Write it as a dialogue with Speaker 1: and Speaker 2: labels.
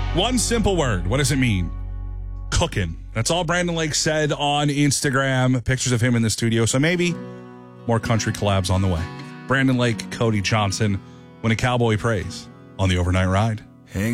Speaker 1: One simple word. What does it mean? Cooking. That's all Brandon Lake said on Instagram. Pictures of him in the studio. So maybe more country collabs on the way. Brandon Lake, Cody Johnson, When a Cowboy Prays on the Overnight Ride.